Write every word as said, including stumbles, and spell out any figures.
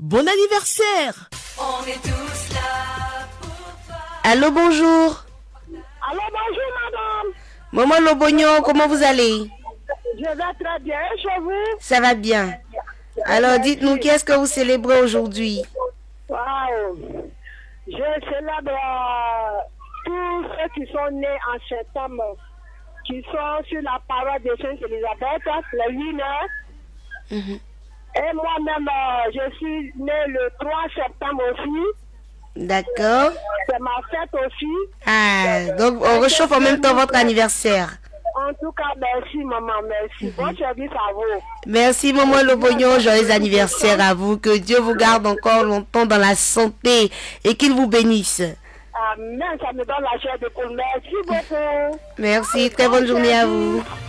bon anniversaire. On est tous là pour toi. Allô, bonjour. Allô, bonjour, madame. Maman Lobognon, comment vous allez? Je vais très bien. Et chez vous? Ça va bien. Alors, dites-nous, qu'est-ce que vous célébrez aujourd'hui? Waouh. Je célèbre euh, tous ceux qui sont nés en septembre, qui sont sur la parole de Sainte-Élisabeth, le huit mai. Mhm. Et moi-même, euh, je suis née le trois septembre aussi. D'accord. C'est ma fête aussi. Ah, donc on réchauffe en même temps votre anniversaire. En tout cas, merci, maman, merci. Bon service à vous. Merci, maman Lobognon. Joyeux anniversaire à vous. Que Dieu vous garde encore longtemps dans la santé et qu'il vous bénisse. Amen, ça me donne la chair de poule. Merci beaucoup. Merci, très bonne journée à vous.